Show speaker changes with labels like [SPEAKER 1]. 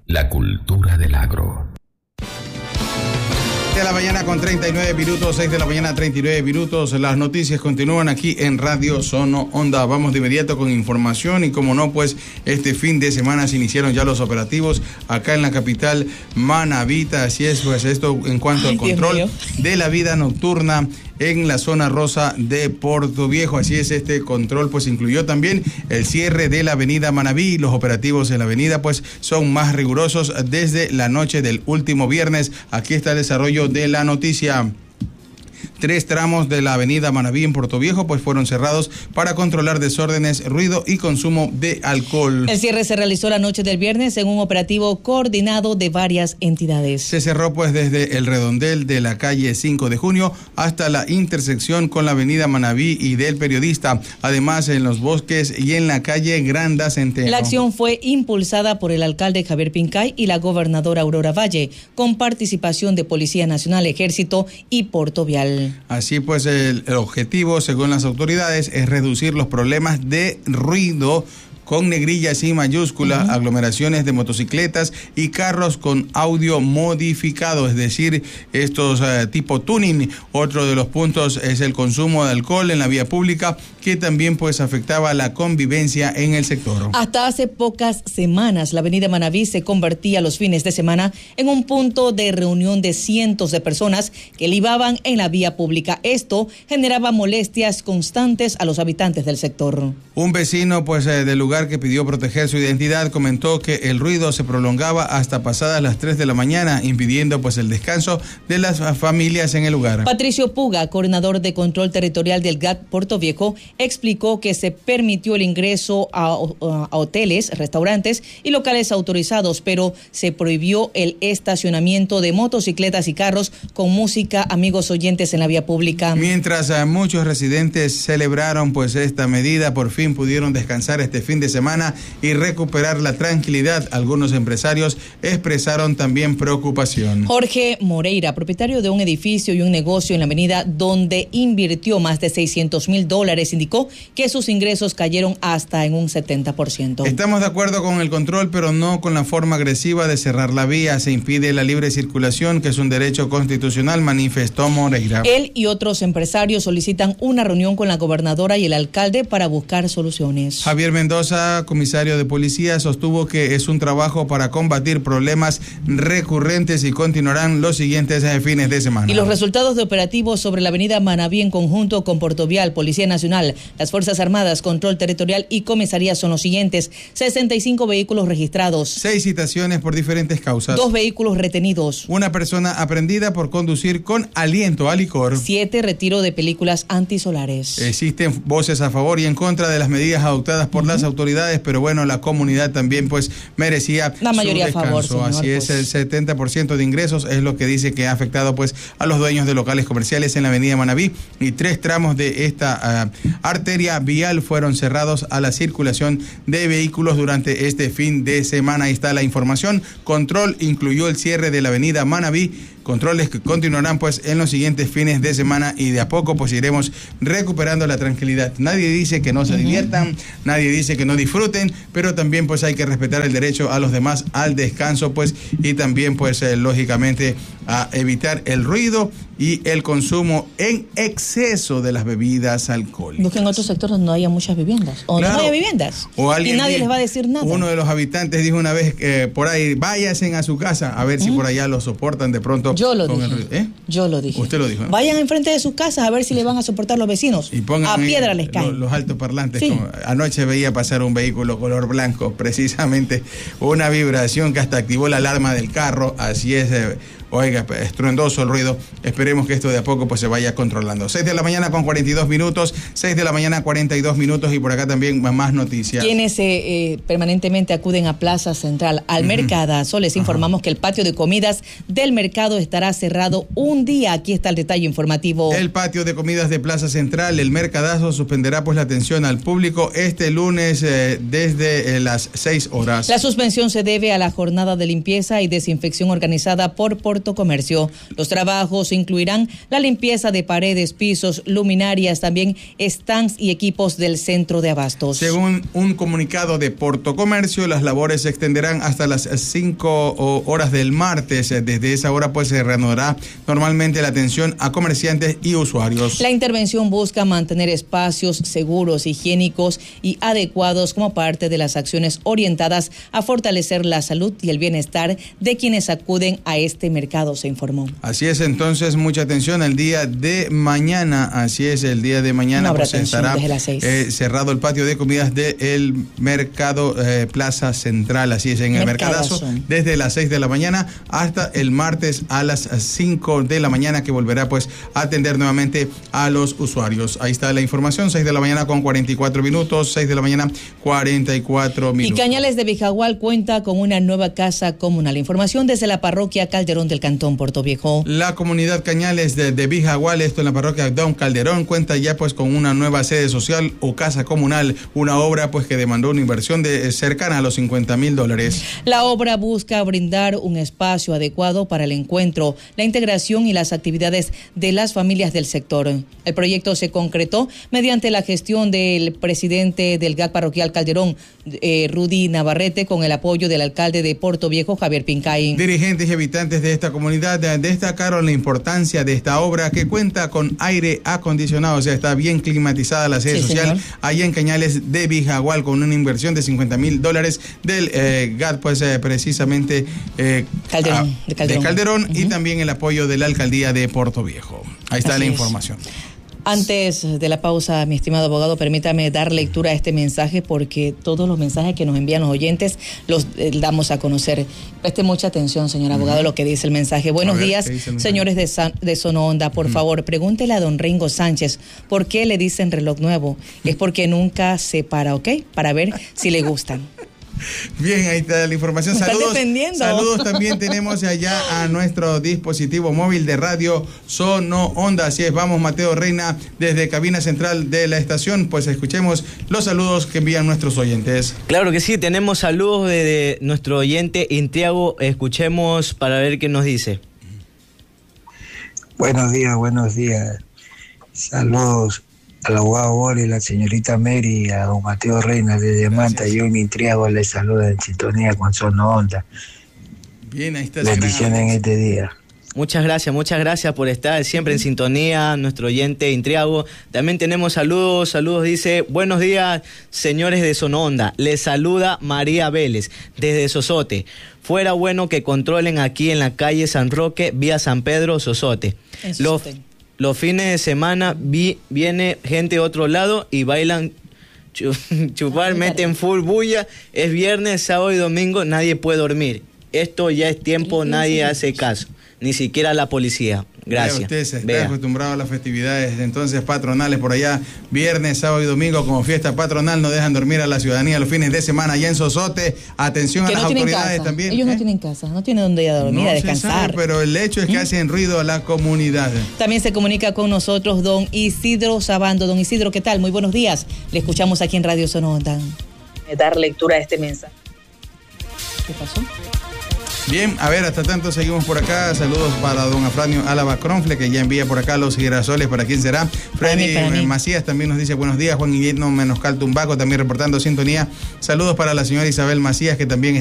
[SPEAKER 1] La cultura del agro.
[SPEAKER 2] De la mañana con 39 minutos, 6 de la mañana 39 minutos. Las noticias continúan aquí en Radio Sono Onda. Vamos de inmediato con información y como no, pues este fin de semana se iniciaron ya los operativos acá en la capital Manabita. Así es, pues esto en cuanto al control de la vida nocturna en la zona rosa de Puerto Viejo. Así es, este control pues incluyó también el cierre de la avenida Manabí. Los operativos en la avenida pues son más rigurosos desde la noche del último viernes. Aquí está el desarrollo de la noticia. 3 tramos de la avenida Manabí en Puerto Viejo pues fueron cerrados para controlar desórdenes, ruido y consumo de alcohol.
[SPEAKER 3] El cierre se realizó la noche del viernes en un operativo coordinado de varias entidades.
[SPEAKER 2] Se cerró pues desde el redondel de la calle 5 de junio hasta la intersección con la avenida Manabí y del Periodista, además en los bosques y en la calle Granda Centeno.
[SPEAKER 3] La acción fue impulsada por el alcalde Javier Pincay y la gobernadora Aurora Valle, con participación de Policía Nacional, Ejército y Portovial.
[SPEAKER 2] Así pues, el objetivo, según las autoridades, es reducir los problemas de ruido con negrillas y mayúsculas, aglomeraciones de motocicletas y carros con audio modificado, es decir, estos tipo tuning. Otro de los puntos es el consumo de alcohol en la vía pública, que también pues afectaba la convivencia en el sector.
[SPEAKER 3] Hasta hace pocas semanas, la avenida Manabí se convertía los fines de semana en un punto de reunión de cientos de personas que libaban en la vía pública. Esto generaba molestias constantes a los habitantes del sector.
[SPEAKER 2] Un vecino pues del lugar que pidió proteger su identidad comentó que el ruido se prolongaba hasta pasadas las 3 de la mañana, impidiendo pues el descanso de las familias en el lugar.
[SPEAKER 3] Patricio Puga, coordinador de control territorial del GAT Puerto Viejo, explicó que se permitió el ingreso a hoteles, restaurantes y locales autorizados, pero se prohibió el estacionamiento de motocicletas y carros con música, amigos oyentes, en la vía pública.
[SPEAKER 2] Mientras muchos residentes celebraron pues esta medida, por fin pudieron descansar este fin de semana y recuperar la tranquilidad. Algunos empresarios expresaron también preocupación.
[SPEAKER 3] Jorge Moreira, propietario de un edificio y un negocio en la avenida donde invirtió más de $600,000, indicó que sus ingresos cayeron hasta en un 70%.
[SPEAKER 2] Estamos de acuerdo con el control, pero no con la forma agresiva de cerrar la vía. Se impide la libre circulación, que es un derecho constitucional, manifestó Moreira.
[SPEAKER 3] Él y otros empresarios solicitan una reunión con la gobernadora y el alcalde para buscar soluciones.
[SPEAKER 2] Javier Mendoza, comisario de policía, sostuvo que es un trabajo para combatir problemas recurrentes y continuarán los siguientes fines de semana.
[SPEAKER 3] Y los resultados de operativos sobre la avenida Manabí en conjunto con Portovial, Policía Nacional, las Fuerzas Armadas, Control Territorial y Comisaría son los siguientes: 65 vehículos registrados,
[SPEAKER 2] 6 citaciones por diferentes causas,
[SPEAKER 3] 2 vehículos retenidos,
[SPEAKER 2] 1 persona aprendida por conducir con aliento a licor,
[SPEAKER 3] 7 retiro de películas antisolares.
[SPEAKER 2] Existen voces a favor y en contra de las medidas adoptadas por las autoridades, pero bueno, la comunidad también pues merecía
[SPEAKER 3] la mayoría
[SPEAKER 2] su descanso.
[SPEAKER 3] A favor, señor,
[SPEAKER 2] así
[SPEAKER 3] pues.
[SPEAKER 2] Es, el 70% de ingresos es lo que dice que ha afectado pues a los dueños de locales comerciales en la avenida Manabí, y 3 tramos de esta arteria vial fueron cerrados a la circulación de vehículos durante este fin de semana. Ahí está la información. Control incluyó el cierre de la avenida Manabí, controles que continuarán pues en los siguientes fines de semana, y de a poco pues iremos recuperando la tranquilidad. Nadie dice que no se diviertan, nadie dice que no disfruten, pero también pues hay que respetar el derecho a los demás al descanso pues, y también pues lógicamente a evitar el ruido y el consumo en exceso de las bebidas alcohólicas.
[SPEAKER 3] Busquen otros sectores donde no haya muchas viviendas, o claro, no haya viviendas,
[SPEAKER 2] o
[SPEAKER 3] y nadie les va a decir nada.
[SPEAKER 2] Uno de los habitantes dijo una vez por ahí, váyanse a su casa a ver si por allá lo soportan de pronto.
[SPEAKER 3] Yo lo dije. Yo lo dije.
[SPEAKER 2] Usted lo dijo, ¿no?
[SPEAKER 3] Vayan enfrente de sus casas a ver si le van a soportar los vecinos.
[SPEAKER 2] Y pongan
[SPEAKER 3] a piedra les caen.
[SPEAKER 2] Los altoparlantes.
[SPEAKER 3] Sí.
[SPEAKER 2] Anoche veía pasar un vehículo color blanco, precisamente una vibración que hasta activó la alarma del carro. Así es. Oiga, estruendoso el ruido. Esperemos que esto de a poco pues se vaya controlando. 6 de la mañana con 42 minutos, 6 de la mañana 42 minutos, y por acá también más noticias.
[SPEAKER 3] Quienes permanentemente acuden a Plaza Central, al Mercadazo, les informamos que el patio de comidas del mercado estará cerrado un día. Aquí está el detalle informativo.
[SPEAKER 2] El patio de comidas de Plaza Central, el Mercadazo, suspenderá pues la atención al público este lunes desde las 6 horas.
[SPEAKER 3] La suspensión se debe a la jornada de limpieza y desinfección organizada por Puerto Comercio. Los trabajos incluirán la limpieza de paredes, pisos, luminarias, también stands y equipos del centro de abastos.
[SPEAKER 2] Según un comunicado de Puerto Comercio, las labores se extenderán hasta las 5 horas del martes. Desde esa hora pues se reanudará normalmente la atención a comerciantes y usuarios.
[SPEAKER 3] La intervención busca mantener espacios seguros, higiénicos y adecuados como parte de las acciones orientadas a fortalecer la salud y el bienestar de quienes acuden a este mercado, se informó.
[SPEAKER 2] Así es, entonces mucha atención el día de mañana. Así es, el día de mañana pues estará cerrado el patio de comidas del mercado Plaza Central. Así es, en el Mercadazo, desde las 6 de la mañana hasta el martes a las 5 de la mañana, que volverá pues a atender nuevamente a los usuarios. Ahí está la información, 6 de la mañana con 44 minutos, 6 de la mañana 44 minutos.
[SPEAKER 3] Y Cañales de Vijagual cuenta con una nueva casa comunal. Información desde la parroquia Calderón del Cantón Portoviejo.
[SPEAKER 2] La comunidad Cañales de Vijagual, esto en la parroquia Don Calderón, cuenta ya pues con una nueva sede social o casa comunal, una obra pues que demandó una inversión cercana a los $50,000.
[SPEAKER 3] La obra busca brindar un espacio adecuado para el encuentro, la integración y las actividades de las familias del sector. El proyecto se concretó mediante la gestión del presidente del GAC parroquial Calderón, Rudy Navarrete, con el apoyo del alcalde de Portoviejo, Javier Pincay.
[SPEAKER 2] Dirigentes y habitantes de esta comunidad destacaron la importancia de esta obra, que cuenta con aire acondicionado, o sea, está bien climatizada la sede social, señor, allá en Cañales de Vijagual, con una inversión de $50,000 del GAT, pues precisamente de Calderón y también el apoyo de la alcaldía de Portoviejo. Ahí está la información.
[SPEAKER 3] Antes de la pausa, mi estimado abogado, permítame dar lectura a este mensaje, porque todos los mensajes que nos envían los oyentes los damos a conocer. Preste mucha atención, señor abogado, lo que dice el mensaje. Buenos días, señores de Sono Onda. Por favor, pregúntele a don Ringo Sánchez por qué le dicen reloj nuevo. Es porque nunca se para, ¿ok? Para ver si le gustan.
[SPEAKER 2] Bien, ahí está la información. Saludos también tenemos allá a nuestro dispositivo móvil de radio Sono Onda. Así es, vamos, Mateo Reina, desde cabina central de la estación, pues escuchemos los saludos que envían nuestros oyentes.
[SPEAKER 4] Claro que sí, tenemos saludos de nuestro oyente Intriago. Escuchemos para ver qué nos dice.
[SPEAKER 5] Buenos días. Saludos al abogado Bori, la señorita Mary, a don Mateo Reina de Diamanta. Yo mi Intriago les saluda en sintonía con Sono Onda.
[SPEAKER 2] Bien, ahí está.
[SPEAKER 5] Bendiciones en este día.
[SPEAKER 4] Muchas gracias por estar siempre en sintonía, nuestro oyente Intriago. También tenemos saludos, dice: buenos días, señores de Sono Onda. Les saluda María Vélez, desde Sosote. Fuera bueno que controlen aquí en la calle San Roque, vía San Pedro, Sosote. Los fines de semana viene gente de otro lado y bailan, chupar, meten full bulla. Es viernes, sábado y domingo, nadie puede dormir. Esto ya es tiempo, nadie hace caso, ni siquiera la policía. Gracias.
[SPEAKER 2] Usted se está acostumbrado a las festividades entonces patronales por allá, viernes, sábado y domingo como fiesta patronal, no dejan dormir a la ciudadanía los fines de semana allá en Sosote. Atención a las autoridades también.
[SPEAKER 3] Ellos no tienen casa, no tienen donde ir a dormir, a descansar.
[SPEAKER 2] Sabe, pero el hecho es que hacen ruido a la comunidad.
[SPEAKER 3] También se comunica con nosotros don Isidro Sabando. Don Isidro, ¿qué tal? Muy buenos días. Le escuchamos aquí en Radio Sono Onda. Dar lectura a este mensaje. ¿Qué pasó?
[SPEAKER 2] Bien, a ver, hasta tanto seguimos por acá. Saludos para don Afranio Álava Cronfle, que ya envía por acá los girasoles. ¿Para quién será? Freddy Macías también nos dice buenos días. Juan Guillermo Menoscal Tumbaco también reportando sintonía. Saludos para la señora Isabel Macías, que también